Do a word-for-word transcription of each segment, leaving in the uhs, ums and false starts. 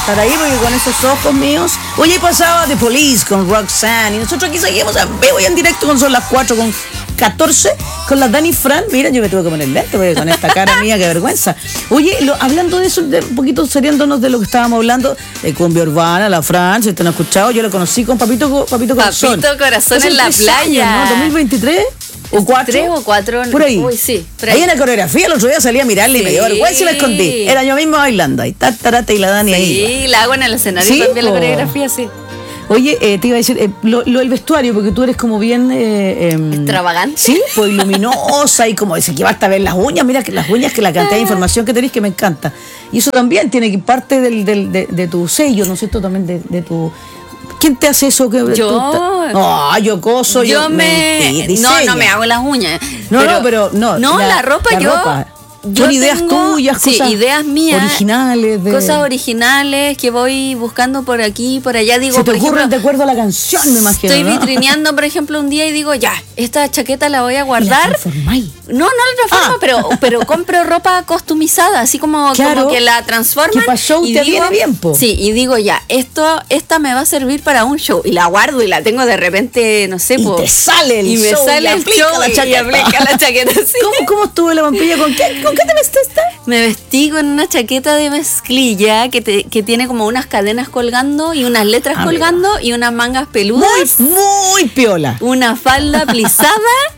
estar ahí porque con esos ojos míos. Oye, pasaba The Police con Roxanne y nosotros aquí seguimos en vivo y en directo con son las cuatro con catorce con la Dani Fran. Mira, yo me tuve que poner lente porque con esta cara mía, qué vergüenza. Oye, lo, hablando de eso, de, un poquito seriándonos de lo que estábamos hablando, de cumbia urbana, la Fran, si usted no ha escuchado, yo lo conocí con Papito, Papito Corazón. Papito Corazón Hace en la tres playa. años, ¿no? ¿dos mil veintitrés? ¿O cuatro? ¿Tres o cuatro? Por ahí. Uy, sí. Por ahí. Ahí en la coreografía, el otro día salí a mirarle Sí. y me dio vergüenza y me escondí. Era yo mismo bailando ahí, tatarata y la Dani Sí, ahí. la hago en el escenario Sí, también, la po. coreografía, sí. Oye, eh, te iba a decir, eh, lo, lo del vestuario, porque tú eres como bien... Eh, eh, ¿Extravagante? Sí, pues luminosa y como dice que basta ver las uñas, mira que las uñas, que la cantidad de información que tenés que me encanta. Y eso también tiene que parte del, del, de, de tu sello, ¿no es cierto? También de, de tu... ¿Quién te hace eso? Que Yo. tú- Ah, yo coso, yo... Yo me... mentira, No, diseña. no me hago las uñas. No, no, pero no. No, la, ropa la yo... ropa. Yo Son ideas tengo, tuyas, sí, cosas ideas mías, originales. De... cosas originales que voy buscando por aquí, por allá. Digo, Se te por ocurren ejemplo, de acuerdo a la canción, me imagino, estoy ¿no? vitrineando, por ejemplo, un día y digo, ya, esta chaqueta la voy a Y la guardar. transformáis. No, no la transformo, Ah. pero, pero compro ropa customizada, así como, Claro, como que la transforman. que pa' show y te digo, viene bien, po. Sí, y digo, ya, esto, esta me va a servir para un show. Y la guardo y la tengo de repente, no sé, Y po, te sale el y me show y sale el aplica show la y- y chaqueta. aplica la chaqueta. Sí. ¿Cómo, ¿Cómo estuvo la vampilla? ¿Con qué, ¿Con qué te vestiste? Me vestí con una chaqueta de mezclilla que, te- que tiene como unas cadenas colgando y unas letras Ah, colgando y unas mangas peludas, Muy, muy piola. una falda plisada,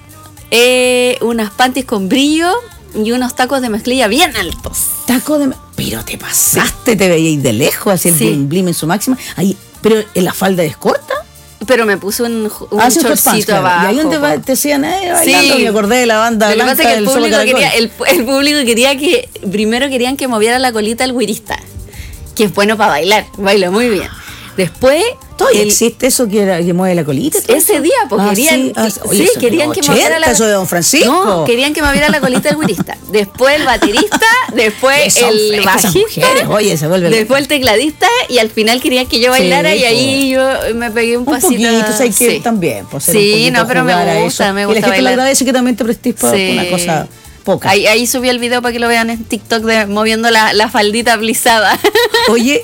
eh, unas panties con brillo y unos tacos de mezclilla bien altos. Taco de... Pero te pasaste, te veíais de lejos, así el Sí. blim blim en su máxima. Ahí, pero en la falda es corta. Pero me puse un, un Ah, sí, hot pants, chorcito claro. abajo. Y ahí donde po. va- te decían, eh, bailando, Sí. me acordé de la banda Lo que blanca pasa es que el del Solo público, Caracol. quería, el, el público quería que, primero querían que moviera la colita el güirista, que es bueno para bailar, baila muy bien. Después, ¿Todavía el- existe eso que, era, que mueve la colita? y todo ese eso? día, pues Ah, querían, sí, ah, sí, oye, eso querían de que los moviera ochenta, la eso de Don Francisco. No, querían que moviera la colita el güirista. Después el baterista, después Son el frescas esas bajista, mujeres, oye, se vuelven después el tecladista y al final querían que yo bailara Sí, y ahí yo me pegué un, un pasito. poquito, o sea, hay que sí. también, pues, ser Sí, un poquito, no, pero me jugar a gusta, eso. me Y gusta la gente le bailar. agradece que también te prestís por Sí. una cosa poca. Ahí, ahí subí el video para que lo vean en TikTok de moviendo la, la faldita plisada. Oye,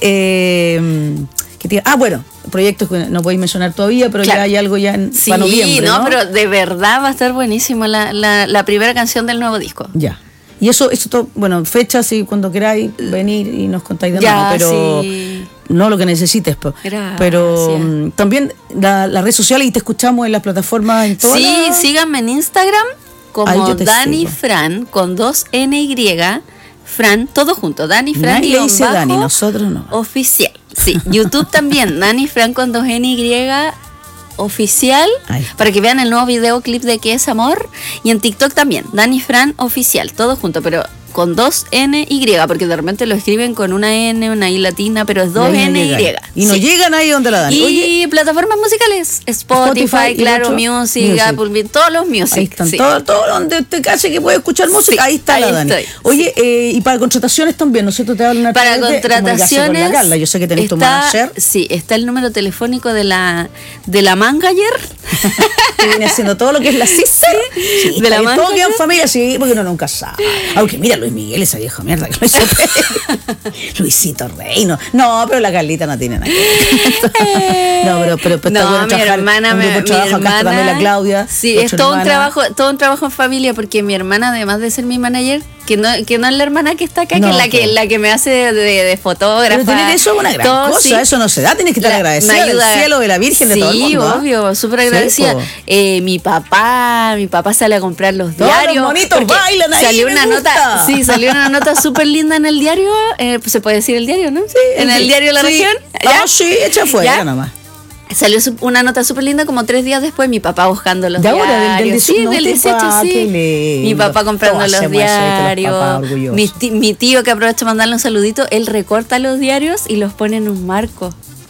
eh, ¿qué te iba- ah, bueno, proyectos que no podéis mencionar todavía, pero Claro. ya hay algo ya en, Sí, para noviembre, no, ¿no? pero de verdad va a estar buenísimo la, la, la primera canción del nuevo disco. Ya. Y eso, eso todo, bueno, fechas y cuando queráis venir y nos contáis de Ya, nuevo, pero sí. no lo que necesites, pues. Gracias. Pero mm, también la- las redes sociales y te escuchamos en las plataformas en todas. Sí, las- síganme en Instagram Ahí como yo te Dani sigo. Fran con dos N Y, Fran, todo junto, Dani Fran Nadie le guión dice bajo Dani, nosotros no. oficial. Sí, YouTube también, Dani Fran con dos N Y oficial, Ahí está. para que vean el nuevo videoclip de ¿Qué es amor? Y en TikTok también, Dani Fran oficial, todo junto, pero con dos N Y, porque de repente lo escriben con una N, una I latina, pero es dos Y ahí no N Y. llegan. Y no Sí. llegan ahí donde la dan. Y Oye, plataformas musicales, Spotify, Spotify y Claro otro, Music, Music. Apple Music, todos los music. ahí están, sí. todo, todo donde usted casi que puede escuchar música, Sí, ahí está ahí la Dani. estoy, Oye, eh, y para contrataciones también, ¿no es cierto? Te hablan a Para través de comunicarse con contrataciones, la Carla. Yo sé que tenés tu está- manager. Sí, está el número telefónico de la de la manager. Que viene haciendo todo lo que es la sister. Sí, de la está bien, todo manager. queda en familia, sí, porque uno nunca sabe. Aunque mira, Luis Miguel, esa vieja mierda que lo hizo. Luisito Rey, no. No, pero la Carlita no tiene nada que ver. No, pero, pero, pero No, está bueno mi trabajar hermana, un me, grupo de mi trabajo. Acá está hermana, también la Claudia. sí, ocho es todo un hermanas. trabajo, todo un trabajo en familia, porque mi hermana, además de ser mi manager, que no, que no es la hermana que está acá, No, que es la que, pues. la que me hace de, de fotógrafa. Pero tiene que eso es una gran todo, cosa, sí. eso no se da, tienes que estar La- agradecida me del ayuda. cielo, de la Virgen, de todo el mundo. Sí, ¿ah? obvio, súper Sí, agradecida. po. Eh, mi papá, mi papá sale a comprar los Todos los diarios. monitos porque bailan ahí, salió me una gusta. nota, sí, salió una nota súper linda en el diario, eh, pues se puede decir el diario, ¿no? Sí. En el diario de la Sí. región. Ah, sí, echa fuera ¿Ya? nomás. Salió su- una nota súper linda como tres días después, mi papá buscando los ¿De diarios. ahora? ¿Del- del dieciocho? Sí, No del te dieciocho, pa, sí. qué lindo. Mi papá comprando Todos los hacemos eso, ¿viste? Los diarios. papás orgullosos. Mi, ti- mi tío, que aprovecho de mandarle un saludito, él recorta los diarios y los pone en un marco.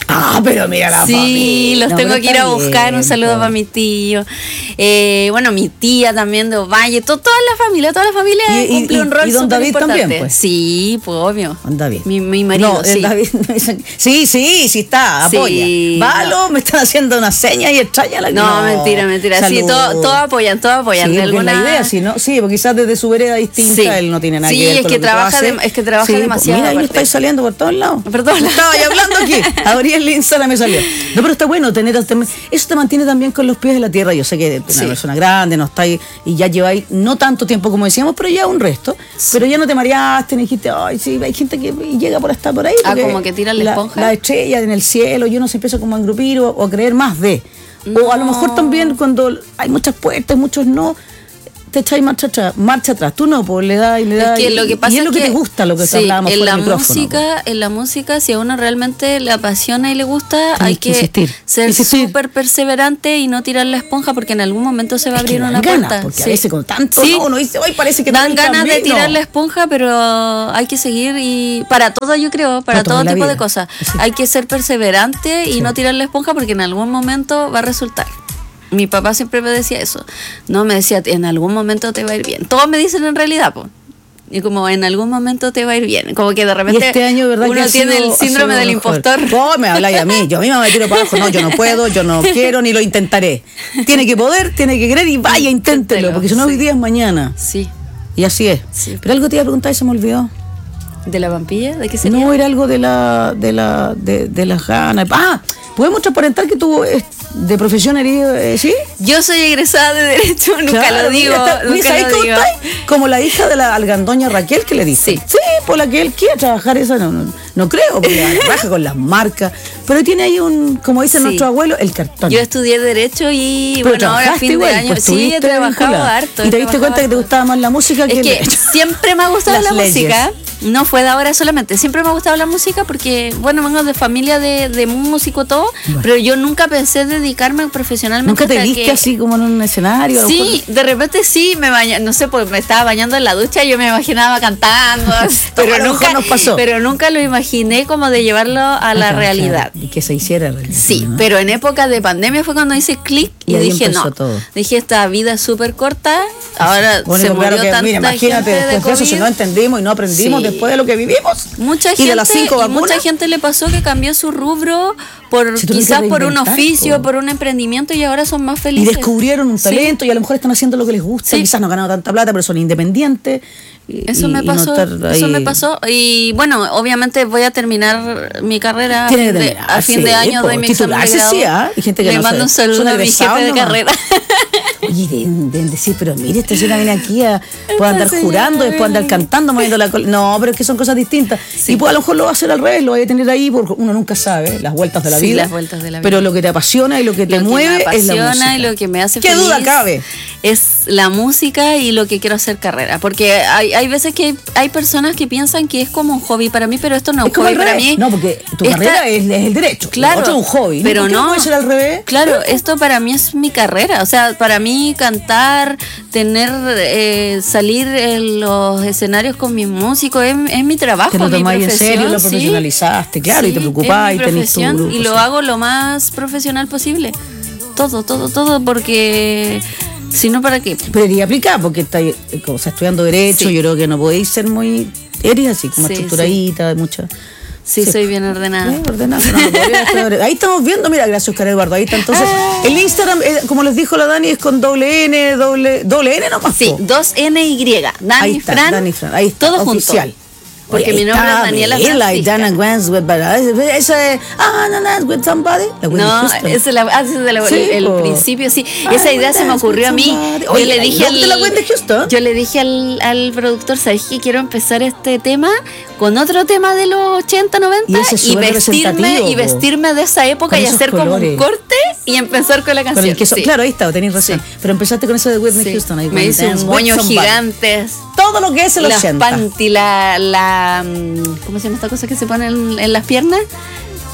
Ah, pero mira la Sí, familia. los No, tengo pero que ir a está buscar. bien, Un saludo po. para mi tío. Eh, bueno, mi tía también de Ovalle. To- toda la familia, toda la familia Y- y- cumple un y- rol y don súper David importante. también, pues. Sí, pues obvio. Don David. Mi, mi marido, No, sí. el David. Sí, sí, sí está, Sí, apoya. Valo, me están haciendo una seña y extraña la No, mentira, mentira. Sí, Salud. todo- todos apoyan, todos apoyan. Sí, de porque es alguna la idea, sí, ¿no? Sí, porque quizás desde su vereda distinta Sí. él no tiene nada Sí, que ver es con que lo tú trabaja haces. de- es que trabaja pues, demasiado, Mira, ahí aparte. estáis saliendo por todos lados. Por todos lados. Estaba ya hablando aquí. Abrí el Instagram me salió. No, pero está bueno tener hasta- eso te mantiene también con los pies en la tierra. Yo sé que eres una Sí. persona grande, no estáis y ya lleváis no tanto tiempo como decíamos, pero ya un resto. Pero ya no te mareaste ni dijiste, ay, sí, hay gente que llega por estar por ahí. Ah, porque como que tiran la esponja. La estrella en el cielo, y uno se empieza como a engrupir o, o a creer más de. O a lo mejor también cuando hay muchas puertas, muchos no, te echáis marcha atrás, marcha atrás. Tú no, pues le das y le das. Es que y- lo que pasa y es lo que, que te gusta, lo que sí, hablábamos en fuera la del micrófono, música, en la música, si a uno realmente le apasiona y le gusta, hay que que insistir, ser insistir. súper perseverante y no tirar la esponja porque en algún momento se va a Es que abrir dan una ganas, puerta. porque Sí. a veces con tanto Sí. no, uno dice, hoy parece que Dan todo el ganas de camino". tirar la esponja, pero hay que seguir y para todo, yo creo, para Para toda todo la tipo de vida. cosas. Sí. Hay que ser perseverante y Sí. no tirar la esponja porque en algún momento va a resultar. Mi papá siempre me decía eso. No, me decía, en algún momento te va a ir bien. Todos me dicen en realidad, pues. Y como en algún momento te va a ir bien. Como que de Y repente este año, ¿verdad? uno que ha tiene sido- el ha síndrome sido del mejor. impostor. Vos me habláis a mí, yo misma me tiro para abajo. No, yo no puedo, yo no quiero, ni lo intentaré. Tiene que poder, tiene que querer y vaya, inténtelo, Inténtelo, porque si no, hoy sí. día es mañana. Sí. Y así es. Sí. Pero algo te iba a preguntar y se me olvidó. ¿De la vampilla? ¿De qué sería? No, era algo de la, de la, de, de las ganas. Ah, podemos transparentar que tú eh, de profesión eres, eh, ¿sí? Yo soy egresada de Derecho, nunca Claro, lo digo. mira, está- Nunca ¿sabes lo cómo digo. estáis? Como la hija de la algandoña Raquel que le dice. Sí. Sí, por la que él quiere trabajar esa, no, no, no creo, porque trabaja con las marcas. Pero tiene ahí un, como dicen Sí. nuestros abuelos, el cartón. Yo estudié Derecho y Pero bueno, ahora a trabajaste fin igual, de año pues, sí he estuviste trabajado vinculada. harto. Y he te diste trabajado cuenta que te harto. gustaba más la música que Es el que derecho. siempre me ha gustado Las la leyes. música. No fue de ahora solamente. Siempre me ha gustado la música porque, bueno, vengo de familia de, de músico todo, Bueno. pero yo nunca pensé dedicarme profesionalmente. ¿Nunca te hasta viste que- así como en un escenario? a lo Sí, de repente sí, me baña, no sé, pues me estaba bañando en la ducha y yo me imaginaba cantando, pero A lo nunca mejor nos pasó. pero nunca lo imaginé como de llevarlo a la Ajá, realidad. claro, y que se hiciera realidad. Sí, ¿no? pero en época de pandemia fue cuando hice clic y, Y ahí dije empezó no. todo. Dije esta vida es súper corta, ahora Bueno, se claro murió que, tanta mira, imagínate, gente de después de eso, si COVID. no entendimos y no aprendimos Sí. después de lo que vivimos. Mucha y gente, de las cinco y vacunas. mucha gente le pasó que cambió su rubro por Si tuviste quizás que por un reinventar, oficio, po. por un emprendimiento y ahora son más Y felices. descubrieron un Sí. talento y a lo mejor están haciendo lo que les gusta. Sí. Quizás no han ganado tanta plata, pero son independientes. y- Eso y- me y no pasó, estar eso ahí- me pasó y bueno, obviamente voy a terminar mi carrera a Tiene fin que de, terminar, a fin sí, de año po, doy mi examen de titularse, grado. sí, ¿ah? Y gente que Le no mando sabe, un saludo son a mi egresados jefe de nomás. carrera. Oye, deben, deben decir, pero mire, esta señora viene aquí a puede andar señora jurando, después andar viene. cantando, moviendo la cola. No, pero es que son cosas distintas. Y pues a lo mejor lo va a hacer al revés, lo va a tener ahí, porque uno nunca sabe las vueltas de la Sí, vida. las vueltas de la vida. Pero lo que te apasiona y lo que te Lo que mueve me es la apasiona música. y lo que me hace ¿Qué feliz duda cabe? es la música y lo que quiero hacer carrera. Porque hay, hay veces que hay, hay personas que piensan que es como un hobby para mí, pero esto no es Es un como hobby al para revés. mí. No, porque tu Esta- carrera es, es el derecho. Claro, Lo otro es un hobby. pero ¿Por qué no, puede ser al revés? Claro, esto para mí es mi carrera. O sea, para mí cantar, tener, eh, salir en los escenarios con mis músicos es, es mi trabajo, Te lo mi tomáis en profesión. serio, lo sí. profesionalizaste, claro, y te Sí, preocupás es y mi tenés tu profesión grupo, y lo sí. hago lo más profesional posible. Todo, todo, todo, porque si no, ¿para qué? Pero iría a aplicar, porque estáis eh, o sea, estudiando Derecho, Sí. yo creo que no podéis ser muy... Eres así, como Sí, estructuradita, de mucha... Sí, Sí. soy bien ordenada. Eh, ordenada, no, no podría estar- ahí estamos viendo, mira, gracias Oscar Eduardo, ahí está entonces. Ah. El Instagram, eh, como les dijo la Dani, es con doble N, doble, doble N nomás. Sí, po. dos N Y. Dani Ahí está, Fran. Dani Fran, ahí está, todo oficial. junto. Porque Oye, mi ahí nombre está, es Daniela Mira, Francisca. y Dana Gans with Bada- esa es, ah, no, no, with somebody. La Whitney No, Houston. esa es la, ah, esa es de la- Sí, el, el po. principio, sí. Ah, Esa idea se me dance ocurrió a with mí. somebody. Yo Oye, le ¿la dije de la Whitney Houston? yo le dije al, al productor, ¿sabes qué? Quiero empezar este tema con otro tema de los ochenta, noventa Y ese es y súper vestirme representativo, y po. vestirme de esa época Con y esos hacer como un colores. corte y empezar con la Con canción. el queso. Sí. Claro, ahí está, tenéis razón. Sí. Pero empezaste con eso de Whitney Sí. Houston. Ahí, Me con hice Dance un with moño Somebody. gigantes. Todo lo que es el Las ochenta. panty, la, la. mm, ¿Cómo se llama esta cosa que se pone en, en las piernas?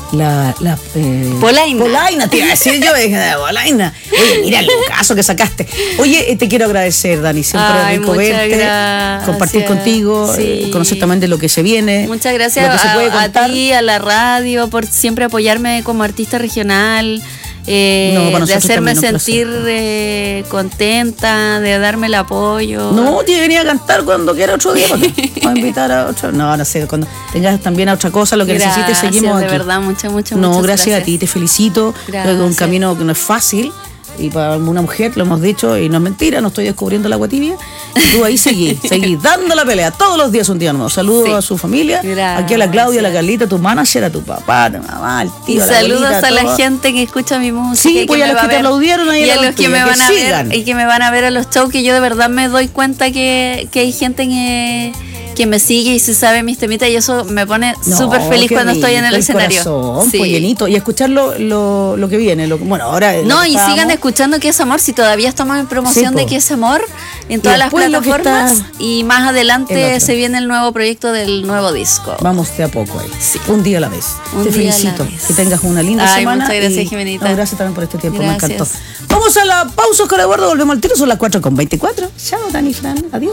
La, la eh, Polaina. Polaina, te iba a decir yo, dije, Polaina. Oye, mira el caso que sacaste. Oye, eh, te quiero agradecer, Dani, siempre Ay, rico muchas verte, gracias. compartir contigo, Sí. eh, conocer también de lo que se viene. Muchas gracias lo que se a, puede a contar. ti, a la radio, por siempre apoyarme como artista regional, eh, No, para de nosotros hacerme también un sentir placer. eh, contenta, de darme el apoyo. No, tiene que venir a cantar cuando quiera otro día. Para acá. Vamos a invitar a otro. No, no sé, cuando tengas también a otra cosa, lo que Gracias, necesites, seguimos de aquí. verdad, muchas, muchas, No, muchas gracias, gracias a ti, te felicito. Gracias. Creo que es un camino que no es fácil. Y para una mujer, lo hemos dicho, y no es mentira, no estoy descubriendo el agua tibia. Y tú ahí seguís, seguís dando la pelea. Todos los días un día nuevo. Saludos Sí. a su familia. Gracias. Aquí a la Claudia, a la Carlita, a tu manager, a tu papá, a tu mamá, al tío, Y a la saludos abuelita, a la todo. gente que escucha mi música. Sí, y pues que a me los va que te ver. aplaudieron ahí en Y a la los que tuya, me que van a sigan. ver y que me van a ver a los shows, que yo de verdad me doy cuenta que, que hay gente que, que me sigue y se sabe mis temitas, y eso me pone No, súper feliz qué cuando estoy en el, rico, escenario. Corazón, Sí. pues, llenito. Y escuchar lo, lo, lo que viene. Lo, bueno, ahora. lo No, que y estábamos- sigan escuchando Que es Amor, si todavía estamos en promoción Sí, po. de Que es Amor en todas las después lo que plataformas. está- Y más el adelante otro. se viene el nuevo proyecto del nuevo disco. Vamos de a poco ahí. Un día a la vez. Un Te día a la felicito. vez. Que tengas una linda Ay, semana. muchas gracias, y- Jimenita. no, gracias también por este tiempo. Gracias. Me encantó. Vamos a la pausa, Oscar Eduardo. Volvemos al tiro. Son las cuatro con veinticuatro. Chao, Dani Fran. Adiós.